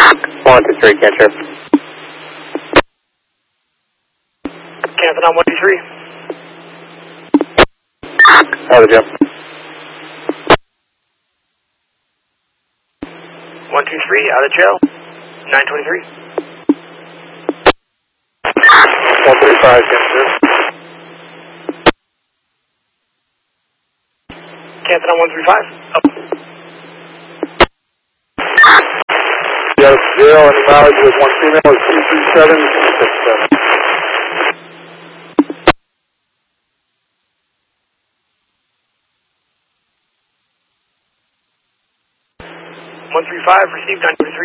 123, catcher. Cancel on 123. Other Joe. 123, out of Joe. 923. 135, catcher. Cancel on 135. Up. Yes, zero, any mileage with one female is 23767. 135, received 923.